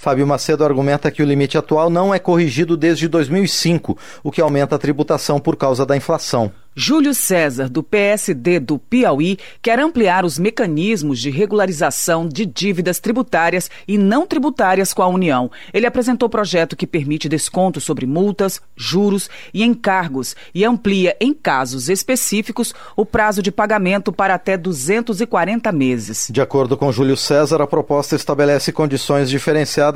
Fábio Macedo argumenta que o limite atual não é corrigido desde 2005, o que aumenta a tributação por causa da inflação. Júlio César, do PSD do Piauí, quer ampliar os mecanismos de regularização de dívidas tributárias e não tributárias com a União. Ele apresentou projeto que permite desconto sobre multas, juros e encargos e amplia, em casos específicos, o prazo de pagamento para até 240 meses. De acordo com Júlio César, a proposta estabelece condições diferenciadas